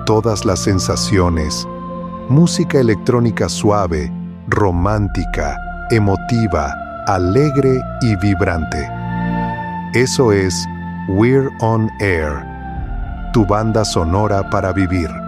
todas las sensaciones. Música electrónica suave, romántica, emotiva, alegre y vibrante. Eso es We're on Air, tu banda sonora para vivir.